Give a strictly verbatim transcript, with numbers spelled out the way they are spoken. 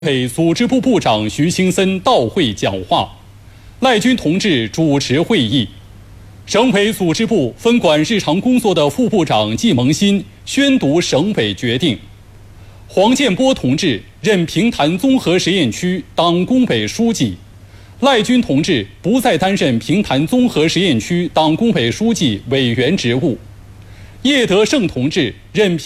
委组织部部长徐清森到会讲话，赖军同志主持会议。省委组织部分管日常工作的副部长季萌新宣读省委决定。黄建波同志任平潭综合实验区党工委书记，赖军同志不再担任平潭综合实验区党工委书记委员职务。叶德胜同志任